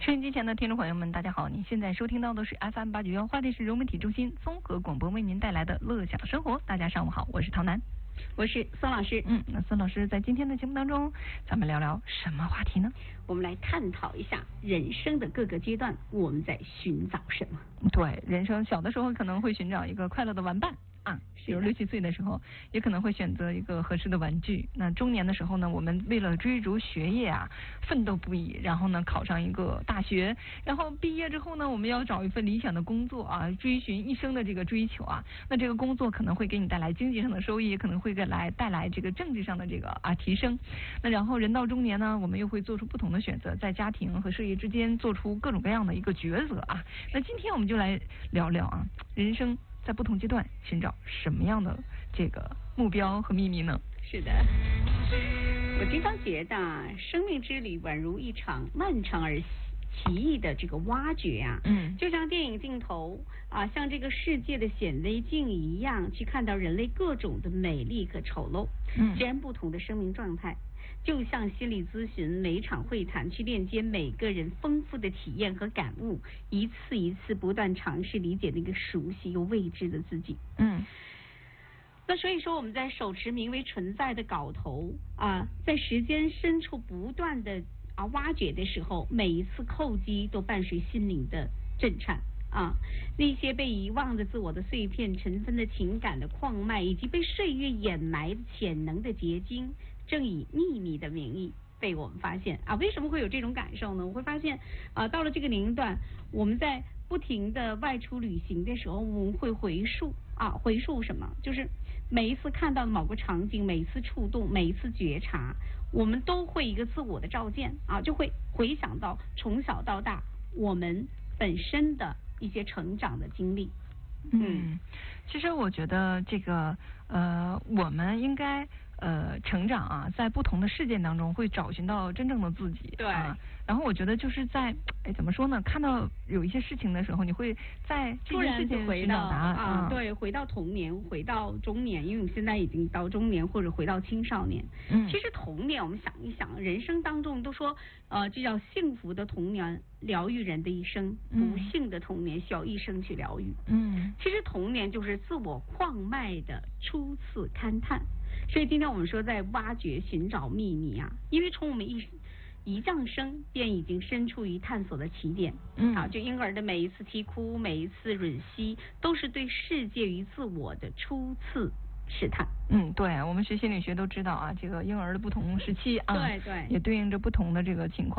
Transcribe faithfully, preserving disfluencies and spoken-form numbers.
收音机前的听众朋友们，大家好！您现在收听到的是 F M 八九幺花莲市融媒体中心综合广播为您带来的乐享生活。大家上午好，我是陶楠， 我是孙老师。 嗯，那孙老师在今天的节目当中，咱们聊聊什么话题呢？ 我们来探讨一下人生的各个阶段，我们在寻找什么？ 对，人生小的时候可能会寻找一个快乐的玩伴。啊，比如六七岁的时候，也可能会选择一个合适的玩具。那中年的时候呢，我们为了追逐学业啊，奋斗不已，然后呢考上一个大学，然后毕业之后呢，我们要找一份理想的工作啊，追寻一生的这个追求啊。那这个工作可能会给你带来经济上的收益，也可能会给来带来这个政治上的这个啊提升。那然后人到中年呢，我们又会做出不同的选择，在家庭和事业之间做出各种各样的一个抉择啊。那今天我们就来聊聊啊，人生在不同阶段寻找什么样的这个目标和秘密呢？ 是的，我经常觉得生命之旅宛如一场漫长而奇异的这个挖掘啊，嗯，就像电影镜头啊，像这个世界的显微镜一样，去看到人类各种的美丽和丑陋，嗯，截然不同的生命状态。就像心理咨询每场会谈，去链接每个人丰富的体验和感悟，一次一次不断尝试理解那个熟悉又未知的自己。嗯，那所以说我们在手持名为存在的镐头啊，在时间深处不断的啊挖掘的时候，每一次叩击都伴随心灵的震颤。啊，那些被遗忘的自我的碎片，尘封的情感的矿脉，以及被岁月掩埋的潜能的结晶，正以秘密的名义被我们发现啊。为什么会有这种感受呢？我会发现啊，到了这个年龄段，我们在不停的外出旅行的时候，我们会回溯啊，回溯什么？就是每一次看到某个场景，每一次触动，每一次觉察，我们都会一个自我的照见啊，就会回想到从小到大我们本身的一些成长的经历。 嗯，其实我觉得这个呃，我们应该呃成长啊，在不同的事件当中会找寻到真正的自己。 对。 啊，然后我觉得就是在哎怎么说呢？看到有一些事情的时候，你会在这件事情寻找答案啊，对，回到童年，回到中年，因为我们现在已经到中年，或者回到青少年。嗯。其实童年，我们想一想，人生当中都说呃，这叫幸福的童年疗愈人的一生，不幸的童年需要一生去疗愈。嗯。其实童年就是自我矿脉的初次勘探，所以今天我们说在挖掘寻找秘密啊，因为从我们一一降生便已经身处于探索的起点。嗯，啊，就婴儿的每一次啼哭，每一次吮吸，都是对世界与自我的初次试探。 嗯，对，我们学心理学都知道啊，这个婴儿的不同时期啊， 对对， 也对应着不同的这个情况。